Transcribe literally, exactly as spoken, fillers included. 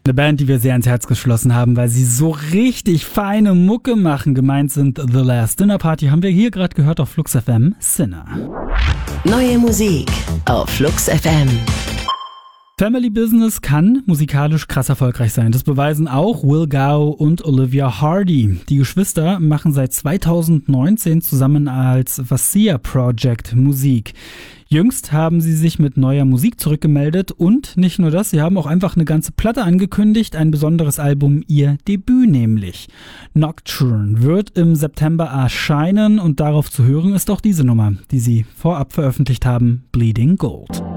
Eine Band, die wir sehr ins Herz geschlossen haben, weil sie so richtig feine Mucke machen. Gemeint sind The Last Dinner Party, haben wir hier gerade gehört auf Flux F M, Sinner. Neue Musik auf Flux F M. Family Business kann musikalisch krass erfolgreich sein. Das beweisen auch Will Gao und Olivia Hardy. Die Geschwister machen seit zweitausendneunzehn zusammen als Vassia Project Musik. Jüngst haben sie sich mit neuer Musik zurückgemeldet und nicht nur das, sie haben auch einfach eine ganze Platte angekündigt, ein besonderes Album, ihr Debüt nämlich. Nocturne wird im September erscheinen und darauf zu hören ist auch diese Nummer, die sie vorab veröffentlicht haben, Bleeding Gold.